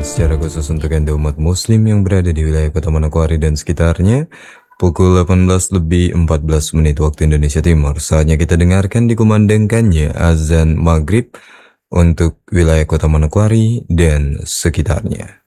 secara khusus untuk Anda umat muslim yang berada di wilayah Kota Manokwari dan sekitarnya. Pukul 18 lebih 14 menit waktu Indonesia Timur. Saatnya kita dengarkan dikumandangkannya azan maghrib untuk wilayah Kota Manokwari dan sekitarnya.